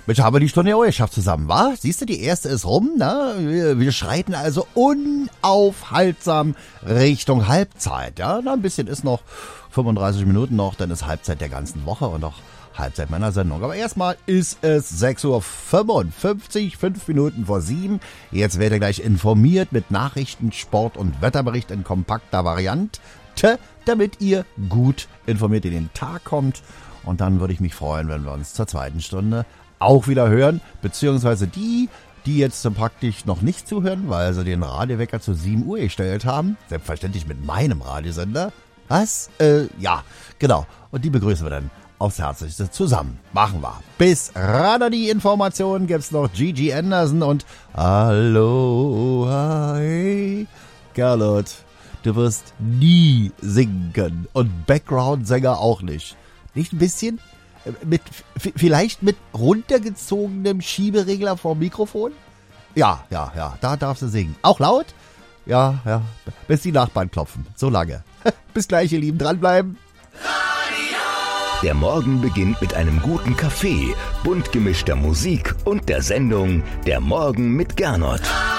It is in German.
Mensch, haben wir die Stunde ja auch geschafft zusammen, wa? Siehst du, die erste ist rum, ne? Wir schreiten also unaufhaltsam Richtung Halbzeit, ja? Na, ein bisschen ist noch, 35 Minuten noch, dann ist Halbzeit der ganzen Woche und auch Halbzeit meiner Sendung. Aber erstmal ist es 6:55 Uhr, 5 Minuten vor 7. Jetzt werdet ihr gleich informiert mit Nachrichten, Sport und Wetterbericht in kompakter Variante, damit ihr gut informiert in den Tag kommt. Und dann würde ich mich freuen, wenn wir uns zur zweiten Stunde auch wieder hören, beziehungsweise die jetzt praktisch noch nicht zuhören, weil sie den Radiowecker zu 7 Uhr gestellt haben. Selbstverständlich mit meinem Radiosender. Was? Ja, genau. Und die begrüßen wir dann aufs Herzlichste zusammen. Machen wir. Bis ran die Informationen gibt's noch Gigi Anderson und Aloha. Hey. Carlot, du wirst nie singen können. Und Background-Sänger auch nicht. Nicht ein bisschen? Vielleicht mit runtergezogenem Schieberegler vom Mikrofon? Ja, da darfst du singen. Auch laut? Ja, bis die Nachbarn klopfen. So lange. Bis gleich, ihr Lieben. Dranbleiben. Der Morgen beginnt mit einem guten Kaffee, bunt gemischter Musik und der Sendung Der Morgen mit Gernot.